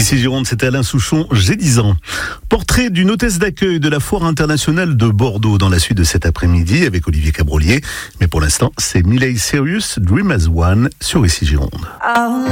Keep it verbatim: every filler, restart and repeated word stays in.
Ici Gironde, c'était Alain Souchon, j'ai dix ans. Portrait d'une hôtesse d'accueil de la Foire internationale de Bordeaux dans la suite de cet après-midi avec Olivier Cabrolier. Mais pour l'instant, c'est Miley Cyrus, Dream as One sur Ici Gironde.